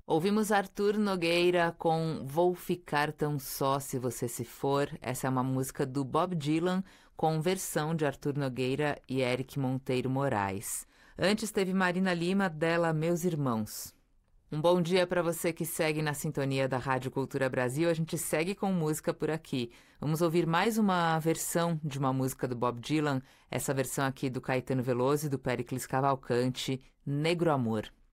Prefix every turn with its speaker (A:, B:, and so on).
A: Ouvimos Arthur Nogueira com Vou Ficar Tão Só Se Você Se For. Essa é uma música do Bob Dylan com versão de Arthur Nogueira e Eric Monteiro Moraes. Antes teve Marina Lima, dela Meus Irmãos. Um bom dia para você que segue na sintonia da Rádio Cultura Brasil. A gente segue com música por aqui. Vamos ouvir mais uma versão de uma música do Bob Dylan, essa versão aqui do Caetano Veloso e do Péricles Cavalcante, Negro Amor.